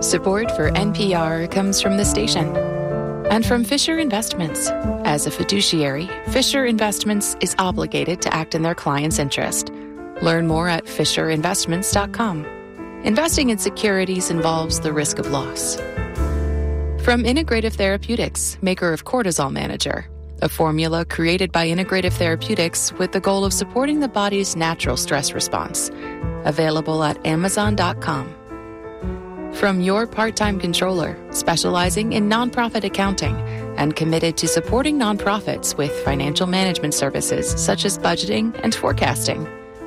Support for NPR comes from the station and from Fisher Investments. As a fiduciary, Fisher Investments is obligated to act in their client's interest. Learn more at fisherinvestments.com. Investing in securities involves the risk of loss. From Integrative Therapeutics, maker of Cortisol Manager, a formula created by Integrative Therapeutics with the goal of supporting the body's natural stress response. Available at Amazon.com. From Your Part-Time Controller, specializing in nonprofit accounting and committed to supporting nonprofits with financial management services such as budgeting and forecasting.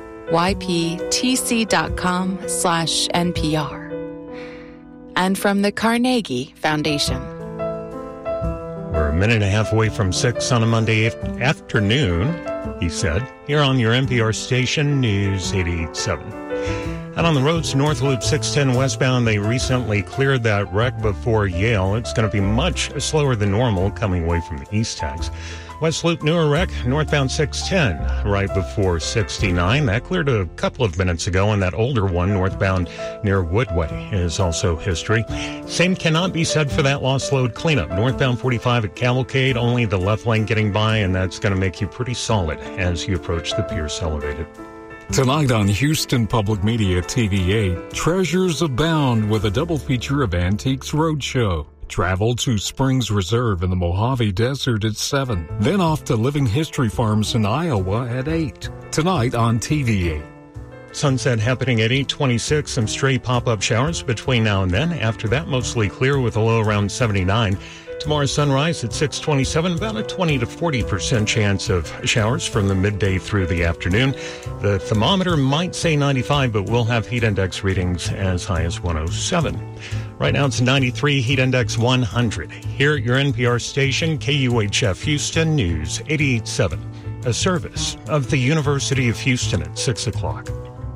YPTC.com/NPR. And from the Carnegie Foundation. We're a minute and a half away from 6 on a Monday afternoon, he said, here on your NPR station, News 88.7. And on the roads, North Loop 610 westbound, they recently cleared that wreck before Yale. It's going to be much slower than normal coming away from the East Tax. West Loop, newer wreck, northbound 610, right before 69. That cleared a couple of minutes ago, and that older one, northbound near Woodway, is also history. Same cannot be said for that lost load cleanup. Northbound 45 at Cavalcade, only the left lane getting by, and that's going to make you pretty solid as you approach the Pierce Elevated. Tonight on Houston Public Media TV8, treasures abound with a double feature of Antiques Roadshow. Travel to Springs Reserve in the Mojave Desert at 7. Then off to Living History Farms in Iowa at 8. Tonight on TV8. Sunset happening at 8:26. Some stray pop-up showers between now and then. After that, mostly clear with a low around 79. Tomorrow's sunrise at 6:27, about a 20 to 40% chance of showers from the midday through the afternoon. The thermometer might say 95, but we'll have heat index readings as high as 107. Right now it's 93, heat index 100. Here at your NPR station, KUHF Houston News 88.7, a service of the University of Houston at 6 o'clock.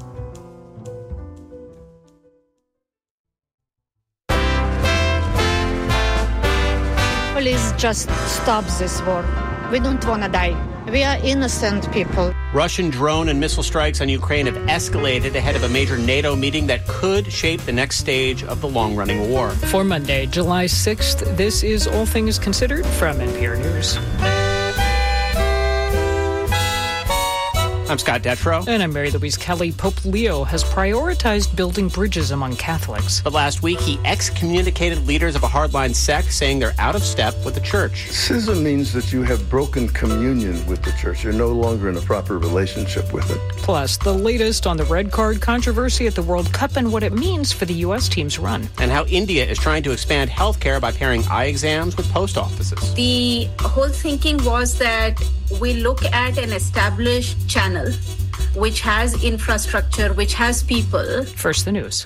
Please just stop this war. We don't want to die. We are innocent people. Russian drone and missile strikes on Ukraine have escalated ahead of a major NATO meeting that could shape the next stage of the long-running war. For Monday, July 6th, this is All Things Considered from NPR News. I'm Scott Detrow. And I'm Mary Louise Kelly. Pope Leo has prioritized building bridges among Catholics. But last week, he excommunicated leaders of a hardline sect, saying they're out of step with the church. Schism means that you have broken communion with the church. You're no longer in a proper relationship with it. Plus, the latest on the red card controversy at the World Cup and what it means for the U.S. team's run. And how India is trying to expand health care by pairing eye exams with post offices. The whole thinking was that we look at an established channel which has infrastructure, which has people. First, the news.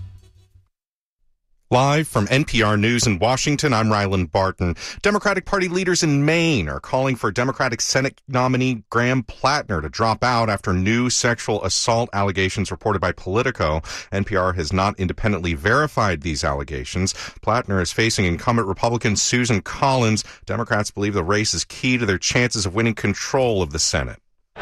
Live from NPR News in Washington, I'm Ryland Barton. Democratic Party leaders in Maine are calling for Democratic Senate nominee Graham Plattner to drop out after new sexual assault allegations reported by Politico. NPR has not independently verified these allegations. Plattner is facing incumbent Republican Susan Collins. Democrats believe the race is key to their chances of winning control of the Senate.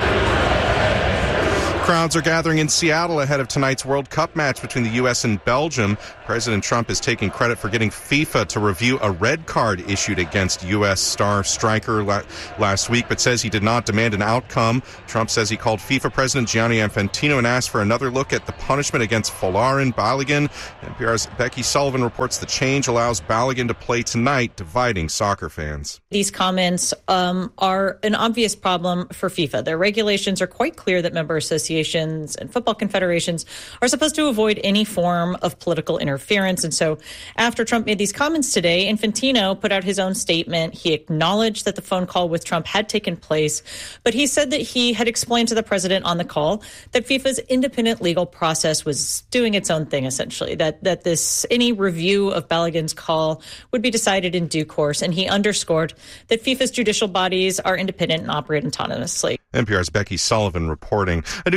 Crowds are gathering in Seattle ahead of tonight's World Cup match between the U.S. and Belgium. President Trump is taking credit for getting FIFA to review a red card issued against U.S. star striker last week, but says he did not demand an outcome. Trump says he called FIFA President Gianni Infantino and asked for another look at the punishment against Folarin Balogun. NPR's Becky Sullivan reports the change allows Balogun to play tonight, dividing soccer fans. These comments are an obvious problem for FIFA. Their regulations are quite clear that member associations and football confederations are supposed to avoid any form of political interference. And so after Trump made these comments today, Infantino put out his own statement. He acknowledged that the phone call with Trump had taken place, but he said that he had explained to the president on the call that FIFA's independent legal process was doing its own thing, essentially, that any review of Balogun's call would be decided in due course. And he underscored that FIFA's judicial bodies are independent and operate autonomously. NPR's Becky Sullivan reporting. A new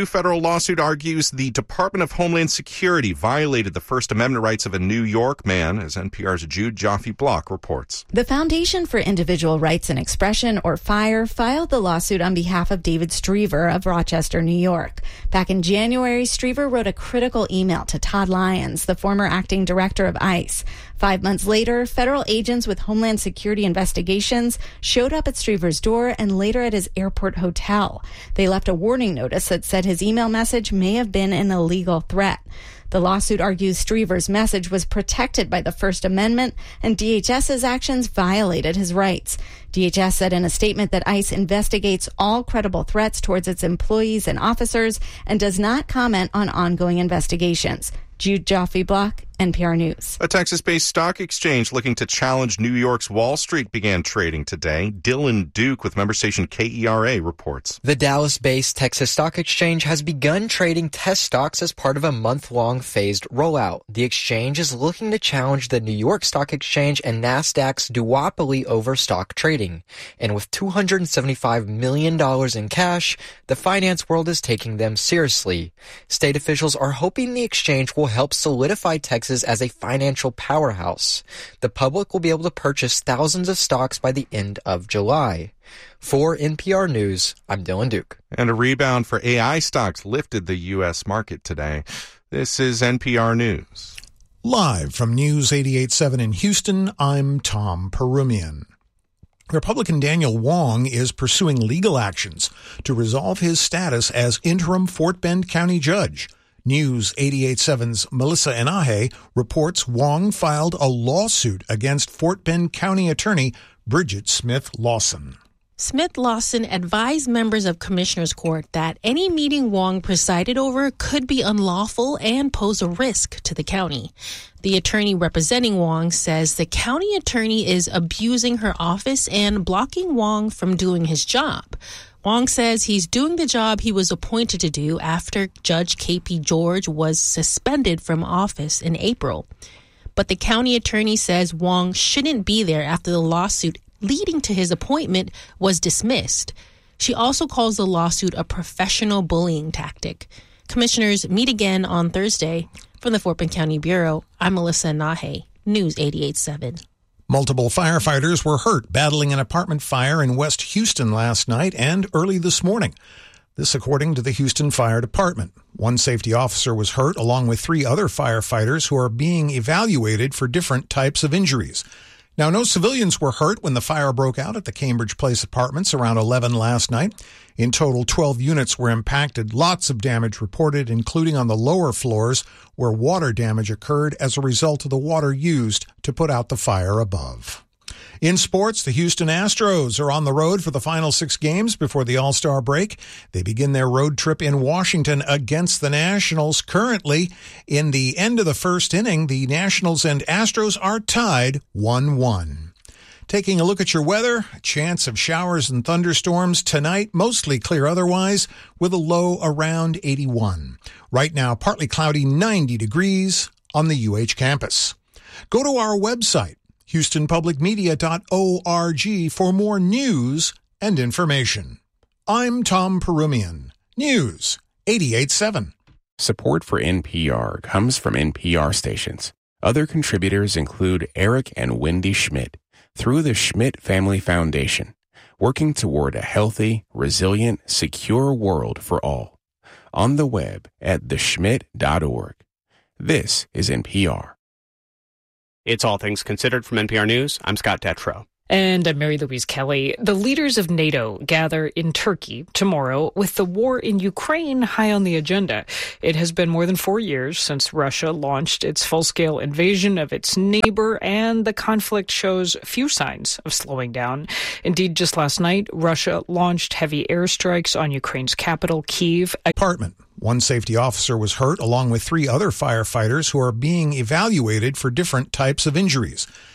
new federal lawsuit argues the Department of Homeland Security violated the First Amendment rights of a New York man, as NPR's Jude Joffe-Block reports. The Foundation for Individual Rights and Expression, or FIRE, filed the lawsuit on behalf of David Striever of Rochester, New York. Back in January, Striever wrote a critical email to Todd Lyons, the former acting director of ICE. 5 months later, federal agents with Homeland Security investigations showed up at Striever's door and later at his airport hotel. They left a warning notice that said his email message may have been an illegal threat. The lawsuit argues Striever's message was protected by the First Amendment and DHS's actions violated his rights. DHS said in a statement that ICE investigates all credible threats towards its employees and officers and does not comment on ongoing investigations. Jude Joffe-Block, NPR News. A Texas-based stock exchange looking to challenge New York's Wall Street began trading today. Dylan Duke with member station KERA reports. The Dallas-based Texas Stock Exchange has begun trading test stocks as part of a month-long phased rollout. The exchange is looking to challenge the New York Stock Exchange and NASDAQ's duopoly over stock trading. And with $275 million in cash, the finance world is taking them seriously. State officials are hoping the exchange will help solidify Texas as a financial powerhouse. The public will be able to purchase thousands of stocks by the end of July. For NPR News, I'm Dylan Duke. And a rebound for AI stocks lifted the U.S. market today. This is NPR News. Live from News 88.7 in Houston, I'm Tom Perumian. Republican Daniel Wong is pursuing legal actions to resolve his status as interim Fort Bend County judge. News 88.7's Melissa Enahe reports Wong filed a lawsuit against Fort Bend County Attorney Bridget Smith Lawson. Smith Lawson advised members of Commissioners Court that any meeting Wong presided over could be unlawful and pose a risk to the county. The attorney representing Wong says the county attorney is abusing her office and blocking Wong from doing his job. Wong says he's doing the job he was appointed to do after Judge K.P. George was suspended from office in April. But the county attorney says Wong shouldn't be there after the lawsuit leading to his appointment was dismissed. She also calls the lawsuit a professional bullying tactic. Commissioners meet again on Thursday. From the Fort Bend County Bureau, I'm Melissa Enahe, News 88.7. Multiple firefighters were hurt battling an apartment fire in West Houston last night and early this morning. This according to the Houston Fire Department. One safety officer was hurt along with 3 other firefighters who are being evaluated for different types of injuries. Now, no civilians were hurt when the fire broke out at the Cambridge Place Apartments around 11 last night. In total, 12 units were impacted. Lots of damage reported, including on the lower floors where water damage occurred as a result of the water used to put out the fire above. In sports, the Houston Astros are on the road for the final 6 games before the All-Star break. They begin their road trip in Washington against the Nationals. Currently, in the end of the first inning, the Nationals and Astros are tied 1-1. Taking a look at your weather, a chance of showers and thunderstorms tonight, mostly clear otherwise, with a low around 81. Right now, partly cloudy, 90 degrees on the UH campus. Go to our website, HoustonPublicMedia.org, for more news and information. I'm Tom Perumian, News 88.7. Support for NPR comes from NPR stations. Other contributors include Eric and Wendy Schmidt through the Schmidt Family Foundation, working toward a healthy, resilient, secure world for all. On the web at theschmidt.org. This is NPR. It's All Things Considered from NPR News. I'm Scott Detrow. And I'm Mary Louise Kelly. The leaders of NATO gather in Turkey tomorrow with the war in Ukraine high on the agenda. It has been more than 4 years since Russia launched its full-scale invasion of its neighbor, and the conflict shows few signs of slowing down. Indeed, just last night, Russia launched heavy airstrikes on Ukraine's capital, Kyiv. Apartment. One safety officer was hurt along with 3 other firefighters who are being evaluated for different types of injuries.